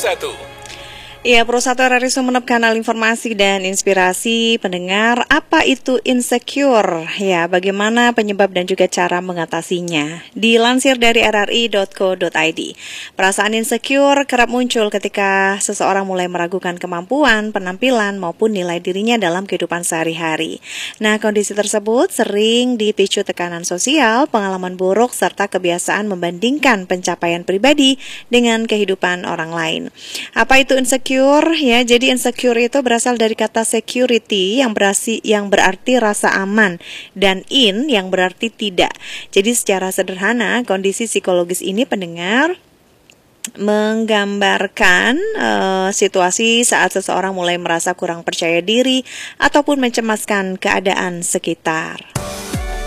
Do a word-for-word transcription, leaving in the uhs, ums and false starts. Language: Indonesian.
satu. Ya, Pro satu R R I Sumeneb, kanal informasi dan inspirasi pendengar. Apa itu insecure? Ya, bagaimana penyebab dan juga cara mengatasinya? Dilansir dari r r i dot co dot i d. Perasaan insecure kerap muncul ketika seseorang mulai meragukan kemampuan, penampilan, maupun nilai dirinya dalam kehidupan sehari-hari. Nah, kondisi tersebut sering dipicu tekanan sosial, pengalaman buruk, serta kebiasaan membandingkan pencapaian pribadi dengan kehidupan orang lain. Apa itu insecure? Ya, jadi insecure itu berasal dari kata security yang berarti yang berarti rasa aman, dan in yang berarti tidak. Jadi secara sederhana, kondisi psikologis ini pendengar menggambarkan uh, situasi saat seseorang mulai merasa kurang percaya diri ataupun mencemaskan keadaan sekitar.